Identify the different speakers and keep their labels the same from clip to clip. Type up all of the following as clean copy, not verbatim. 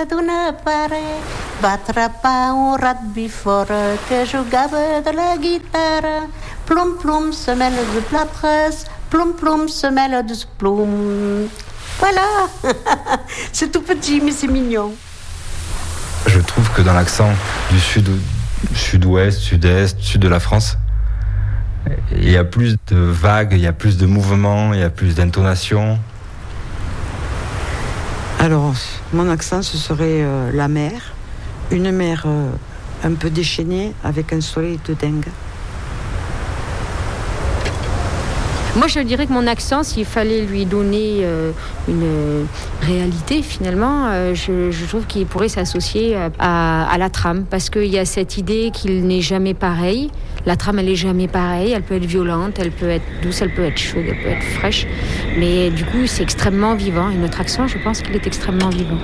Speaker 1: d'una paret, battre pas un rat bifort que jugava de la guitare. Plom plom, semelle de plâtre, plom plom, semelle de plom. Voilà. C'est tout petit, mais c'est mignon.
Speaker 2: Je trouve que dans l'accent du sud-ouest, sud-est, sud de la France, il y a plus de vagues, il y a plus de mouvements, il y a plus d'intonation.
Speaker 3: Alors, mon accent, ce serait la mer. Une mer un peu déchaînée avec un soleil de dingue.
Speaker 4: Moi, je dirais que mon accent, s'il fallait lui donner une réalité, finalement, je trouve qu'il pourrait s'associer à la trame, parce qu'il y a cette idée qu'il n'est jamais pareil. La trame, elle n'est jamais pareille. Elle peut être violente, elle peut être douce, elle peut être chaude, elle peut être fraîche. Mais du coup, c'est extrêmement vivant. Et notre accent, je pense qu'il est extrêmement vivant.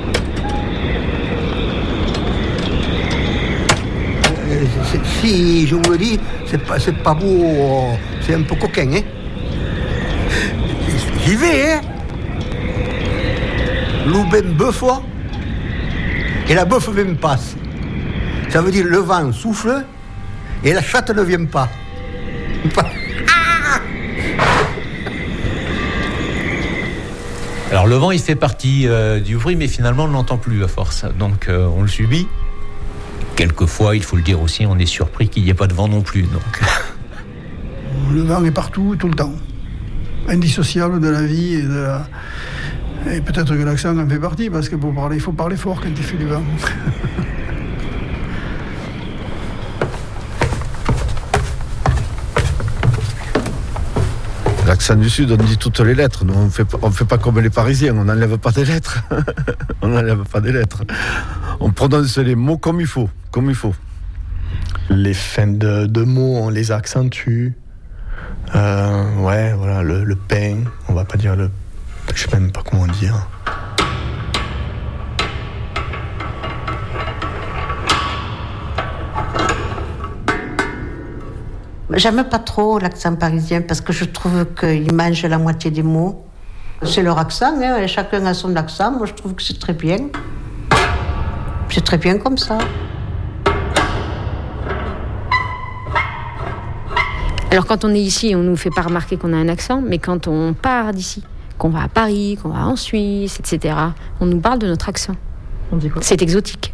Speaker 5: Si je vous le dis, c'est pas beau, c'est un peu coquin, hein. J'y vais, hein. Louben bœuf, et la bœuf me passe. Ça veut dire le vent souffle et la chatte ne vient pas.
Speaker 6: Alors le vent, il fait partie du bruit, mais finalement on ne l'entend plus à force. Donc on le subit. Quelquefois, il faut le dire aussi, on est surpris qu'il n'y ait pas de vent non plus. Donc.
Speaker 7: Le vent est partout, tout le temps. Indissociable de la vie et peut-être que l'accent en fait partie, parce que pour parler, il faut parler fort quand il fait du vent.
Speaker 8: L'accent du Sud, on dit toutes les lettres. Nous, on fait pas comme les Parisiens, on n'enlève pas des lettres. On n'enlève pas des lettres. On prononce les mots comme il faut.
Speaker 9: Les fins de mots, on les accentue. Ouais, voilà, le pain, on va pas dire le... Je sais même pas comment dire.
Speaker 1: J'aime pas trop l'accent parisien parce que je trouve qu'ils mangent la moitié des mots. C'est leur accent, hein, chacun a son accent. Moi, je trouve que c'est très bien. C'est très bien comme ça.
Speaker 4: Alors quand on est ici, on ne nous fait pas remarquer qu'on a un accent, mais quand on part d'ici, qu'on va à Paris, qu'on va en Suisse, etc., on nous parle de notre accent.
Speaker 10: On dit quoi ?
Speaker 4: C'est exotique.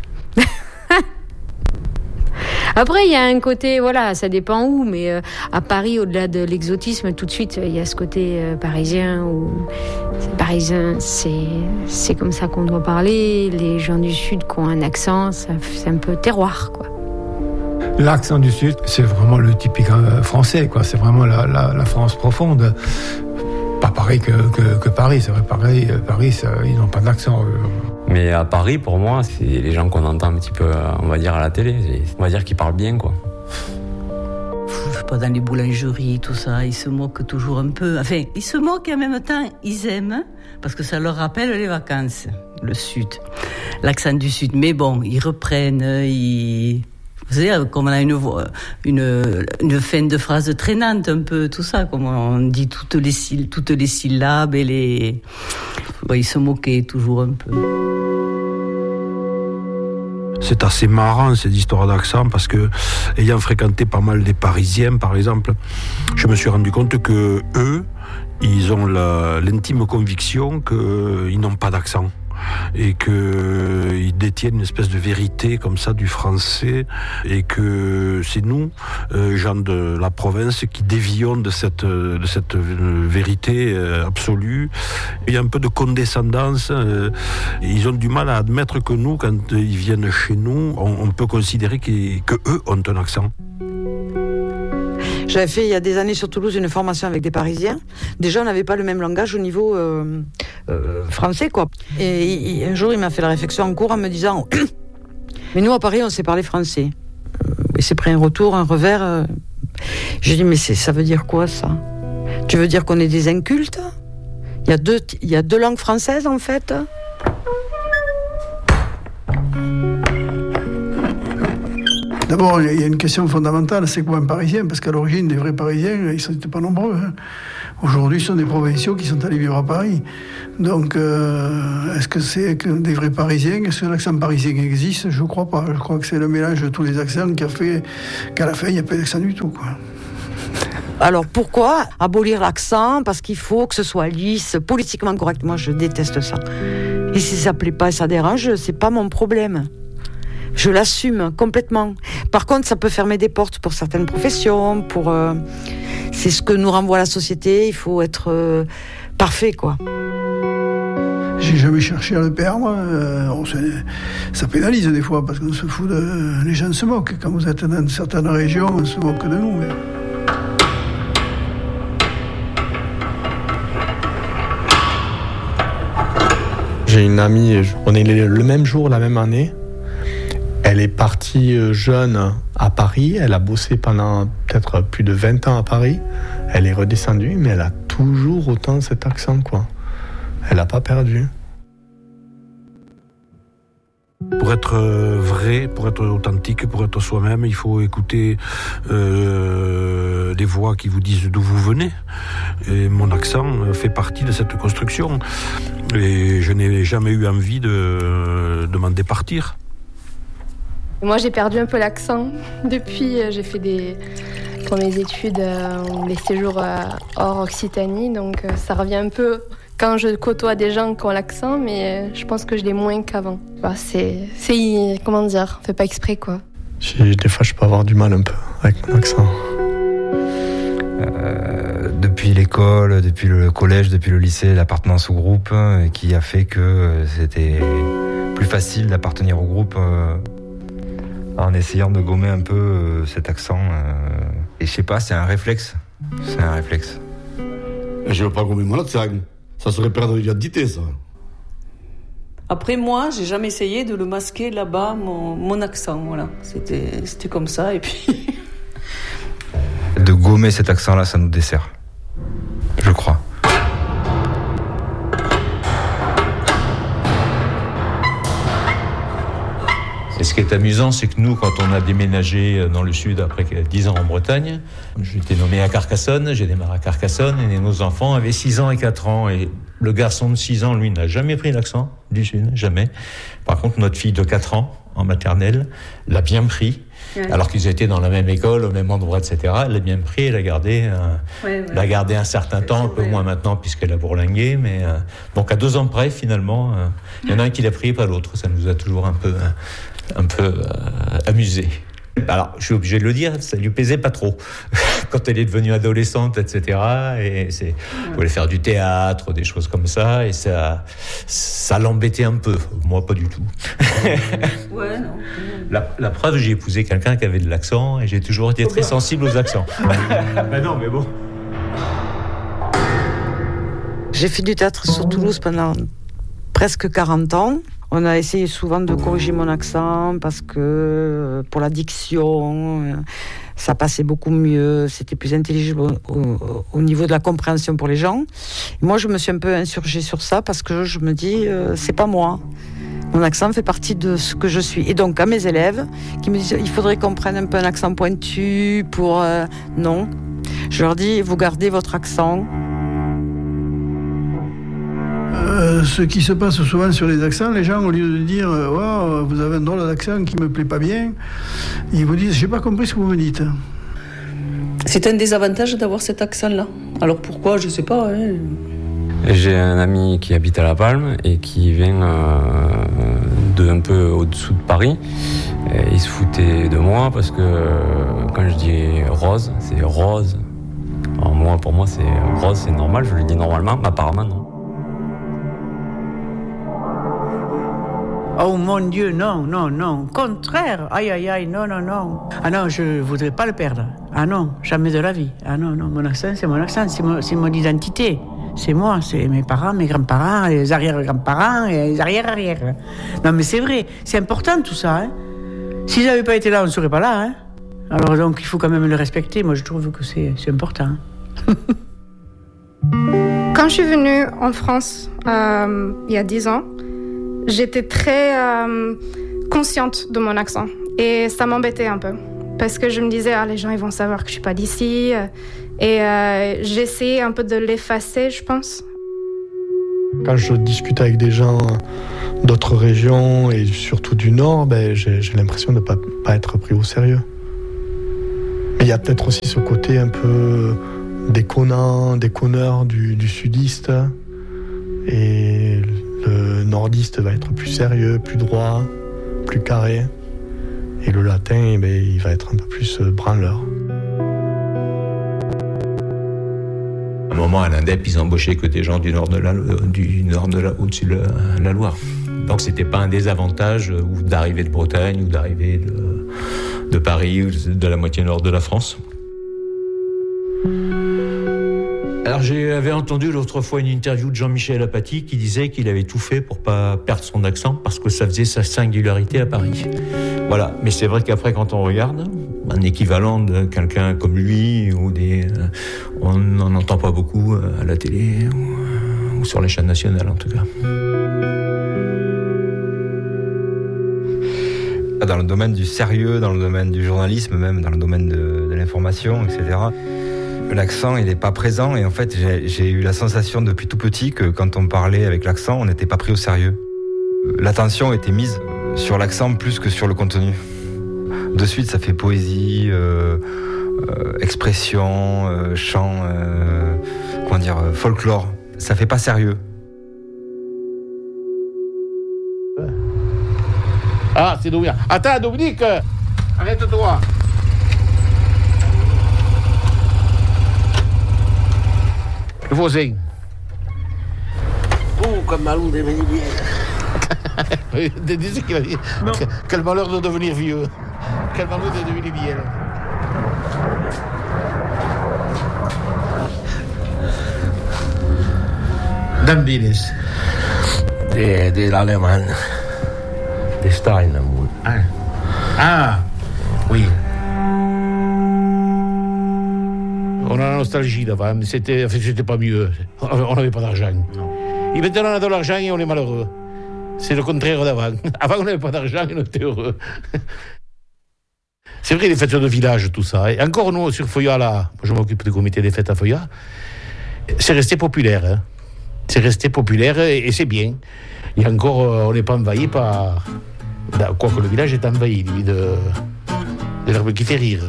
Speaker 4: Après, il y a un côté, voilà, ça dépend où, mais à Paris, au-delà de l'exotisme, tout de suite, il y a ce côté parisien, où parisien, c'est comme ça qu'on doit parler. Les gens du Sud qui ont un accent, c'est un peu terroir, quoi.
Speaker 11: L'accent du Sud, c'est vraiment le typique français, quoi. C'est vraiment la France profonde. Pas pareil que Paris, c'est vrai. Paris, ils n'ont pas d'accent.
Speaker 12: Mais à Paris, pour moi, c'est les gens qu'on entend un petit peu, on va dire, à la télé. On va dire qu'ils parlent bien, quoi.
Speaker 13: Je sais pas, dans les boulangeries, tout ça, ils se moquent toujours un peu. Enfin, ils se moquent et en même temps, ils aiment, parce que ça leur rappelle les vacances, le Sud. L'accent du Sud. Mais bon, ils reprennent, Vous savez, comme on a une fin de phrase traînante un peu, tout ça, comme on dit toutes les syllabes et les... Ouais, ils se moquaient toujours un peu.
Speaker 8: C'est assez marrant ces histoires d'accent parce que, ayant fréquenté pas mal des Parisiens par exemple, je me suis rendu compte que eux, ils ont l'intime conviction qu'ils n'ont pas d'accent. Et qu'ils détiennent une espèce de vérité comme ça du français et que c'est nous, gens de la province, qui dévions de cette vérité absolue. Il y a un peu de condescendance. Ils ont du mal à admettre que nous, quand ils viennent chez nous, on peut considérer que eux ont un accent.
Speaker 3: J'avais fait il y a des années sur Toulouse une formation avec des Parisiens. Déjà, on n'avait pas le même langage au niveau français, quoi. Et un jour, il m'a fait la réflexion en cours en me disant mais nous, à Paris, on sait parler français. Il s'est pris un retour, un revers. J'ai dit mais ça veut dire quoi, ça ? Tu veux dire qu'on est des incultes ? Il y a deux langues françaises, en fait ?
Speaker 7: D'abord, il y a une question fondamentale, c'est quoi un Parisien ? Parce qu'à l'origine, les vrais Parisiens, ils n'étaient pas nombreux. Hein. Aujourd'hui, ce sont des provinciaux qui sont allés vivre à Paris. Donc, est-ce que c'est des vrais Parisiens? Est-ce que l'accent parisien existe? Je ne crois pas. Je crois que c'est le mélange de tous les accents qui a fait qu'à la fin, il n'y a pas d'accent du tout, quoi.
Speaker 3: Alors pourquoi abolir l'accent? Parce qu'il faut que ce soit lisse, politiquement correct. Moi, je déteste ça. Et si ça ne plaît pas et ça dérange, c'est pas mon problème. Je l'assume complètement. Par contre, ça peut fermer des portes pour certaines professions. C'est ce que nous renvoie la société. Il faut être parfait, quoi.
Speaker 7: J'ai jamais cherché à le perdre. Ça pénalise des fois parce qu'on se fout les gens se moquent. Quand vous êtes dans certaines régions, on se moque de nous. Mais...
Speaker 9: J'ai une amie, on est le même jour, la même année. Elle est partie jeune à Paris. Elle a bossé pendant peut-être plus de 20 ans à Paris. Elle est redescendue, mais elle a toujours autant cet accent, quoi. Elle n'a pas perdu.
Speaker 8: Pour être vrai, pour être authentique, pour être soi-même, il faut écouter des voix qui vous disent d'où vous venez. Et mon accent fait partie de cette construction. Et je n'ai jamais eu envie de m'en départir.
Speaker 10: Moi, j'ai perdu un peu l'accent. Depuis, j'ai fait pour mes études, des séjours hors Occitanie. Donc, ça revient un peu quand je côtoie des gens qui ont l'accent, mais je pense que je l'ai moins qu'avant. C'est comment dire, on fait pas exprès, quoi.
Speaker 9: Des fois, je peux avoir du mal un peu avec mon accent.
Speaker 2: Depuis l'école, depuis le collège, depuis le lycée, l'appartenance au groupe qui a fait que c'était plus facile d'appartenir au groupe en essayant de gommer un peu cet accent. Et je sais pas, c'est un réflexe. C'est un réflexe.
Speaker 14: Je veux pas gommer mon accent. Ça serait perdre l'identité, ça.
Speaker 15: Après, moi, j'ai jamais essayé de le masquer là-bas, mon accent, voilà. C'était comme ça, et puis...
Speaker 2: De gommer cet accent-là, ça nous dessert. Je crois.
Speaker 6: Et ce qui est amusant, c'est que nous, quand on a déménagé dans le sud après 10 ans en Bretagne, j'étais nommé à Carcassonne, j'ai démarré à Carcassonne, et nos enfants avaient 6 ans et 4 ans. Et le garçon de 6 ans, lui, n'a jamais pris l'accent du sud, jamais. Par contre, notre fille de 4 ans, en maternelle, l'a bien pris. Ouais. Alors qu'ils étaient dans la même école, au même endroit, etc. Elle l'a bien pris, elle l'a gardé, l'a gardé un certain temps, un peu moins maintenant puisqu'elle a bourlingué, mais donc à 2 ans près, finalement, il y en a un qui l'a pris et pas l'autre. Ça nous a toujours un peu amusé. Alors, je suis obligé de le dire, ça lui plaisait pas trop quand elle est devenue adolescente, etc. Et on voulait faire du théâtre, des choses comme ça, et ça l'embêtait un peu. Moi, pas du tout.
Speaker 15: Ouais, non.
Speaker 6: La preuve, j'ai épousé quelqu'un qui avait de l'accent, et j'ai toujours été très sensible aux accents. Ben non, mais bon.
Speaker 3: J'ai fait du théâtre sur Toulouse pendant presque 40 ans. On a essayé souvent de corriger mon accent parce que pour la diction, ça passait beaucoup mieux, c'était plus intelligible au niveau de la compréhension pour les gens. Et moi, je me suis un peu insurgée sur ça parce que je me dis, c'est pas moi. Mon accent fait partie de ce que je suis. Et donc, à mes élèves qui me disent, il faudrait qu'on prenne un peu un accent pointu pour... non. Je leur dis, vous gardez votre accent.
Speaker 7: Ce qui se passe souvent sur les accents, les gens, au lieu de dire wow, vous avez un drôle d'accent qui me plaît pas bien, ils vous disent j'ai pas compris ce que vous me dites.
Speaker 15: C'est un désavantage d'avoir cet accent-là. Alors pourquoi, je sais pas. Hein.
Speaker 12: J'ai un ami qui habite à La Palme et qui vient un peu au-dessous de Paris. Et il se foutait de moi parce que quand je dis rose, c'est rose. Alors pour moi, c'est rose, c'est normal, je le dis normalement, mais apparemment non.
Speaker 16: Oh mon Dieu, non, non, non. Au contraire, aïe, aïe, aïe, non, non, non. Ah non, je voudrais pas le perdre. Ah non, jamais de la vie. Ah non, non, mon accent, c'est mon accent, c'est mon identité. C'est moi, c'est mes parents, mes grands-parents, les arrière-grands-parents et les arrière-arrière. Non, mais c'est vrai, c'est important tout ça. Hein. S'ils n'avaient pas été là, on ne serait pas là. Hein. Alors donc, il faut quand même le respecter. Moi, je trouve que c'est important.
Speaker 10: Quand je suis venue en France, il y a 10 ans, j'étais très consciente de mon accent et ça m'embêtait un peu
Speaker 17: parce que je me disais, les gens ils vont savoir que je suis pas d'ici. Et j'essayais un peu de l'effacer, je pense.
Speaker 9: Quand je discute avec des gens d'autres régions et surtout du Nord, j'ai l'impression de ne pas être pris au sérieux. Il y a peut-être aussi ce côté un peu déconneur du sudiste. Et le nordiste va être plus sérieux, plus droit, plus carré. Et le latin, il va être un peu plus branleur.
Speaker 6: À un moment, à l'Indep, ils embauchaient que des gens du nord au-dessus de la Loire. Donc c'était pas un désavantage d'arriver de Bretagne ou d'arriver de Paris ou de la moitié nord de la France. Alors j'avais entendu l'autre fois une interview de Jean-Michel Apathy qui disait qu'il avait tout fait pour pas perdre son accent parce que ça faisait sa singularité à Paris. Voilà, mais c'est vrai qu'après quand on regarde un équivalent de quelqu'un comme lui on n'en entend pas beaucoup à la télé ou sur les chaînes nationales en tout cas.
Speaker 2: Dans le domaine du sérieux, dans le domaine du journalisme même, dans le domaine de l'information, etc. L'accent, il n'est pas présent et en fait, j'ai eu la sensation depuis tout petit que quand on parlait avec l'accent, on n'était pas pris au sérieux. L'attention était mise sur l'accent plus que sur le contenu. De suite, ça fait poésie, expression, chant, folklore. Ça fait pas sérieux.
Speaker 18: Ah, c'est Dominique. Attends, Dominique, arrête-toi. Le voisin.
Speaker 19: Oh, comme Malou de devenir
Speaker 18: vieux. Disais qu'il a dit. Quel malheur de devenir vieux. Quel malheur de devenir vieux.
Speaker 19: D'où vienes? De l'Allemagne. De Steinamund.
Speaker 18: Ah, oui. On a la nostalgie d'avant, mais c'était pas mieux. On n'avait pas d'argent. Et maintenant, on a de l'argent et on est malheureux. C'est le contraire d'avant. Avant, on n'avait pas d'argent et on était heureux. C'est vrai, les fêtes de village, tout ça. Et encore, nous, sur Foya, là, je m'occupe du comité des fêtes à Foya, c'est resté populaire. Hein. C'est resté populaire et c'est bien. Et encore, on n'est pas envahi par... Quoique le village est envahi, lui, de l'herbe qui fait rire.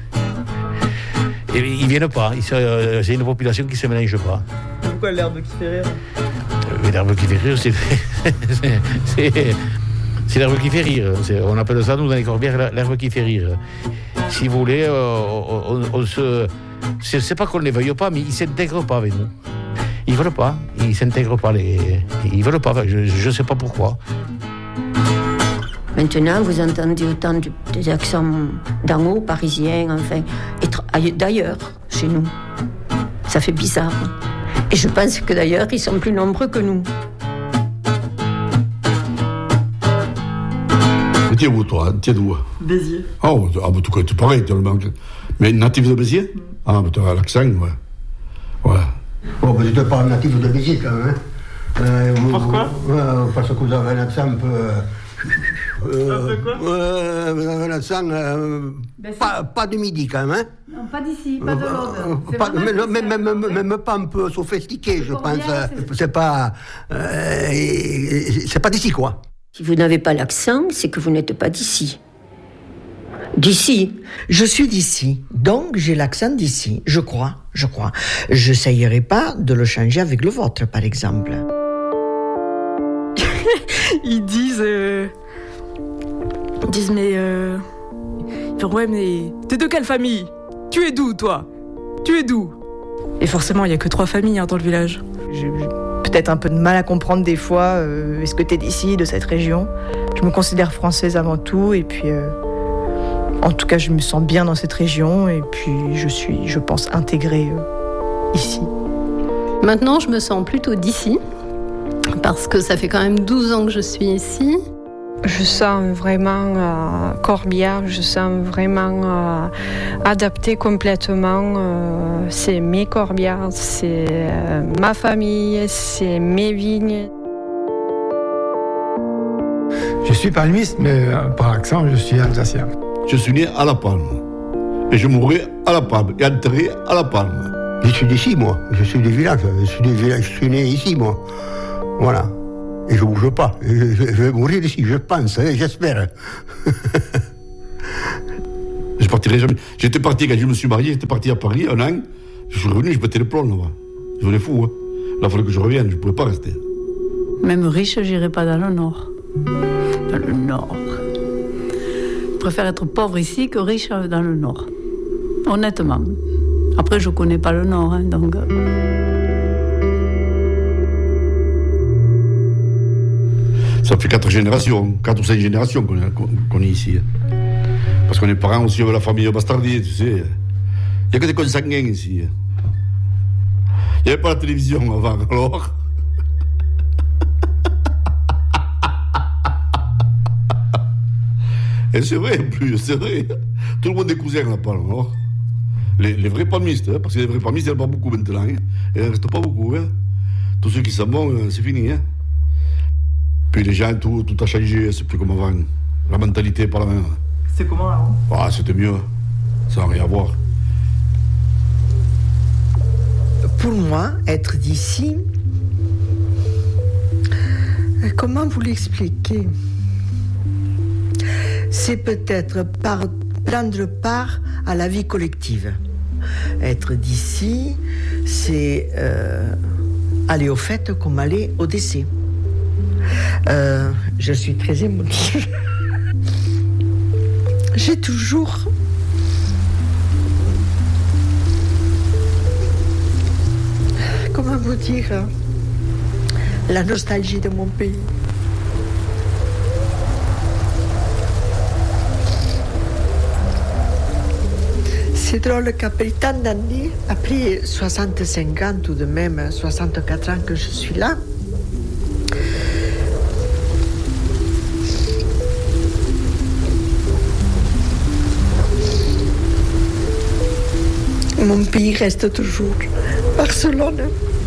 Speaker 18: Et ils viennent pas. C'est une population qui se mélange pas.
Speaker 20: Pourquoi l'herbe qui fait rire?
Speaker 18: L'herbe qui fait rire, c'est l'herbe qui fait rire. On appelle ça, nous, dans les Corbières, l'herbe qui fait rire. Si vous voulez, c'est pas qu'on ne les veuille pas, mais ils ne s'intègrent pas avec nous. Ils veulent pas. Ils s'intègrent pas. Ils veulent pas. Je ne sais pas pourquoi.
Speaker 21: Maintenant, vous entendez autant des accents d'en haut, parisiens, enfin, et d'ailleurs, chez nous. Ça fait bizarre. Et je pense que d'ailleurs, ils sont plus nombreux que nous.
Speaker 14: T'es où, toi? T'es d'où?
Speaker 20: Béziers.
Speaker 14: Oh, en tout cas, tu pareil, tu le manques. Mais natif de Béziers? Ah, mais tu as l'accent, ouais. Ouais.
Speaker 5: Bon, vous n'êtes pas natif de Béziers, quand même.
Speaker 20: Pourquoi?
Speaker 5: Parce que vous avez un accent un peu...
Speaker 20: un peu quoi?
Speaker 5: Vous avez un accent pas du Midi, quand même. Hein?
Speaker 21: Non, pas d'ici, pas de l'Aude.
Speaker 5: Même pas un peu sophistiqué, je pense. C'est pas d'ici, quoi.
Speaker 21: Si vous n'avez pas l'accent, c'est que vous n'êtes pas d'ici. D'ici.
Speaker 22: Je suis d'ici, donc j'ai l'accent d'ici, je crois. J'essayerai pas de le changer avec le vôtre, par exemple.
Speaker 17: Ils disent mais ouais, mais t'es de quelle famille? Tu es d'où, toi? Tu es d'où? Et forcément, il y a que 3 familles dans le village. J'ai peut-être un peu de mal à comprendre des fois. Est-ce que t'es d'ici, de cette région? Je me considère française avant tout, et puis en tout cas, je me sens bien dans cette région, et puis je pense, intégrée ici.
Speaker 10: Maintenant, je me sens plutôt d'ici, parce que ça fait quand même 12 ans que je suis ici.
Speaker 23: Je sens vraiment Corbière, je sens vraiment adapté complètement. C'est mes Corbières, c'est ma famille, c'est mes vignes.
Speaker 11: Je suis palmiste, mais par accent, je suis alsacien.
Speaker 14: Je suis né à La Palme. Et je mourrai à La Palme. Et enterré à La Palme.
Speaker 5: Je suis d'ici, moi. Je suis des villages. Je suis né ici, moi. Voilà. Et je bouge pas. Je vais mourir ici, je pense, j'espère.
Speaker 14: Je partirai jamais. J'étais parti quand je me suis marié, j'étais parti à Paris 1 an. Je suis revenu, je pétais le plomb là-bas. Je venais fou. Hein. Là, il fallait que je revienne, je ne pouvais pas rester.
Speaker 16: Même riche, j'irai pas dans le Nord. Dans le Nord. Je préfère être pauvre ici que riche dans le Nord. Honnêtement. Après, je connais pas le Nord, hein, donc...
Speaker 14: Ça fait 4 ou 5 générations qu'on est ici. Parce qu'on est parents aussi de la famille Bastardier, tu sais. Il n'y a que des consanguins ici. Il n'y avait pas la télévision avant, alors. Et c'est vrai, en plus, c'est vrai. Tout le monde est cousin là-bas, alors. Les vrais palmistes, hein, parce que les vrais palmistes, il n'y en a pas beaucoup maintenant. Hein. Il n'en reste pas beaucoup. Hein. Tous ceux qui s'en vont, c'est fini. Hein. Puis les gens, tout a changé, c'est plus comme avant. La mentalité, pas la même.
Speaker 20: C'est comment avant?
Speaker 14: Ah, c'était mieux. Ça n'a rien à voir.
Speaker 22: Pour moi, être d'ici, comment vous l'expliquer? C'est peut-être prendre part à la vie collective. Être d'ici, c'est aller aux fêtes comme aller au décès. Je suis très émotive. J'ai toujours comment vous dire la nostalgie de mon pays. C'est drôle qu'après tant d'années, après 65 ans tout de même, 64 ans que je suis là, mon pays reste toujours Barcelone.